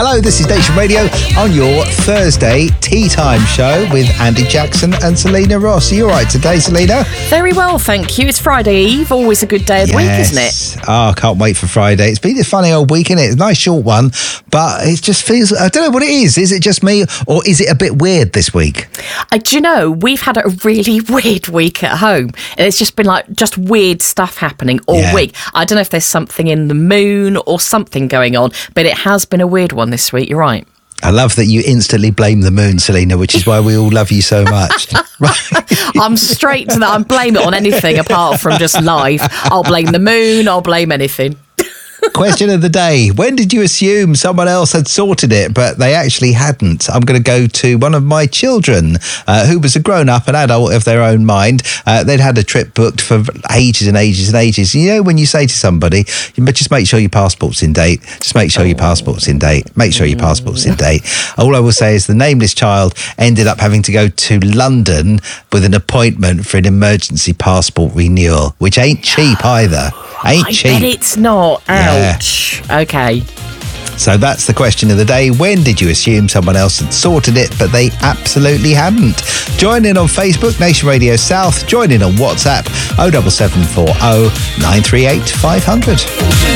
Hello, this is Nation Radio on your Thursday tea time show with Andy Jackson and Selena Ross. Are you all right today, Selena? Very well, thank you. It's Friday Eve, always a good day of the week, isn't it? Oh, I can't wait for Friday. It's been a funny old week, isn't it? It's a nice short one, but it just feels, I don't know what it is. Is it just me or is it a bit weird this week? Do you know, we've had a really weird week at home and it's just been like just weird stuff happening all week. I don't know if there's something in the moon or something going on, but it has been a weird one this week, you're right. I love that you instantly blame the moon, Selena, which is why we all love you so much. I'm straight to that. I blame it on anything apart from just life. I'll blame the moon, I'll blame anything. Question of the day. When did you assume someone else had sorted it, but they actually hadn't? I'm going to go to one of my children who was a grown-up, an adult of their own mind. They'd had a trip booked for ages and ages and ages. You know, when you say to somebody, just make sure your passport's in date. Just make sure your passport's in date. Make sure your passport's in date. All I will say is the nameless child ended up having to go to London with an appointment for an emergency passport renewal, which ain't cheap either. Ain't cheap. I bet it's not. Ouch. Yeah. Okay. So that's the question of the day. When did you assume someone else had sorted it, but they absolutely hadn't? Join in on Facebook, Nation Radio South. Join in on WhatsApp, 07740 938 500.